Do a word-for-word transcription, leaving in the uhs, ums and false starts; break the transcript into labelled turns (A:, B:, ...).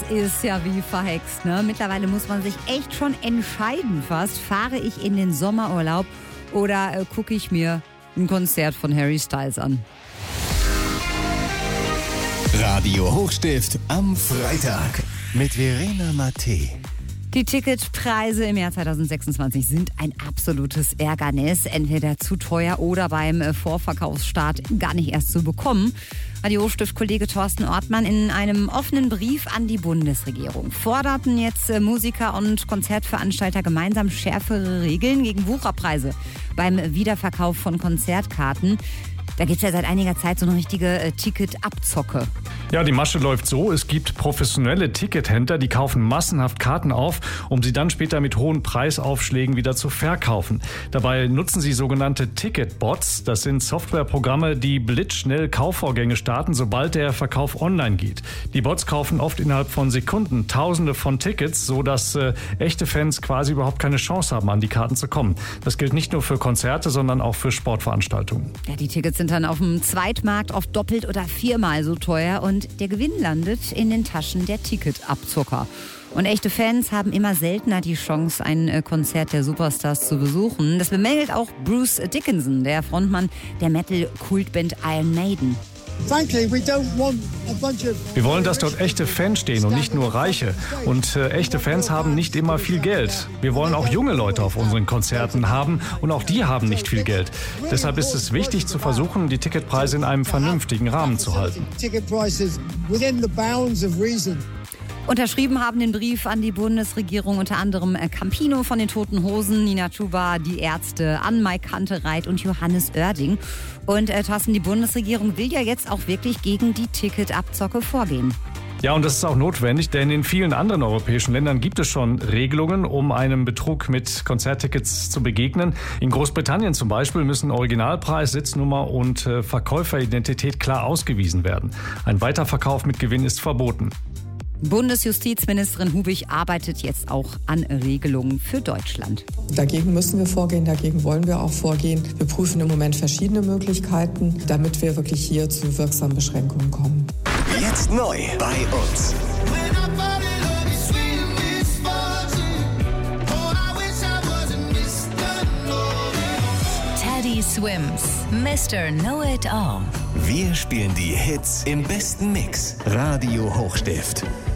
A: ist ja wie verhext, ne? Mittlerweile muss man sich echt schon entscheiden fast. Fahre ich in den Sommerurlaub oder äh, gucke ich mir ein Konzert von Harry Styles an?
B: Radio Hochstift am Freitag mit Verena Mattei.
A: Die Ticketpreise im Jahr zwanzig sechsundzwanzig sind ein absolutes Ärgernis. Entweder zu teuer oder beim Vorverkaufsstart gar nicht erst zu bekommen. Radio Hochstift-Kollege Thorsten Ortmann in einem offenen Brief an die Bundesregierung forderten jetzt Musiker und Konzertveranstalter gemeinsam schärfere Regeln gegen Wucherpreise beim Wiederverkauf von Konzertkarten. Da gibt es ja seit einiger Zeit so eine richtige äh, Ticketabzocke.
C: Ja, die Masche läuft so, es gibt professionelle Tickethändler, die kaufen massenhaft Karten auf, um sie dann später mit hohen Preisaufschlägen wieder zu verkaufen. Dabei nutzen sie sogenannte Ticketbots. Das sind Softwareprogramme, die blitzschnell Kaufvorgänge starten, sobald der Verkauf online geht. Die Bots kaufen oft innerhalb von Sekunden Tausende von Tickets, sodass äh, echte Fans quasi überhaupt keine Chance haben, an die Karten zu kommen. Das gilt nicht nur für Konzerte, sondern auch für Sportveranstaltungen.
A: Ja, die Tickets sind dann auf dem Zweitmarkt oft doppelt oder viermal so teuer und der Gewinn landet in den Taschen der Ticketabzocker. Und echte Fans haben immer seltener die Chance, ein Konzert der Superstars zu besuchen. Das bemängelt auch Bruce Dickinson, der Frontmann der Metal-Kultband Iron Maiden.
C: Wir wollen, dass dort echte Fans stehen und nicht nur Reiche. Und äh, echte Fans haben nicht immer viel Geld. Wir wollen auch junge Leute auf unseren Konzerten haben und auch die haben nicht viel Geld. Deshalb ist es wichtig zu versuchen, die Ticketpreise in einem vernünftigen Rahmen zu halten.
A: Unterschrieben haben den Brief an die Bundesregierung unter anderem Campino von den Toten Hosen, Nina Chuba, die Ärzte, Ann-Mai Kantereit und Johannes Oerding. Und äh, Thorsten, die Bundesregierung will ja jetzt auch wirklich gegen die Ticketabzocke vorgehen.
C: Ja, und das ist auch notwendig, denn in vielen anderen europäischen Ländern gibt es schon Regelungen, um einem Betrug mit Konzerttickets zu begegnen. In Großbritannien zum Beispiel müssen Originalpreis, Sitznummer und äh, Verkäuferidentität klar ausgewiesen werden. Ein Weiterverkauf mit Gewinn ist verboten.
A: Bundesjustizministerin Hubig arbeitet jetzt auch an Regelungen für Deutschland.
D: Dagegen müssen wir vorgehen, dagegen wollen wir auch vorgehen. Wir prüfen im Moment verschiedene Möglichkeiten, damit wir wirklich hier zu wirksamen Beschränkungen kommen.
B: Jetzt neu bei uns.
E: Teddy Swims, Mister Know-It-All.
B: Wir spielen die Hits im besten Mix. Radio Hochstift.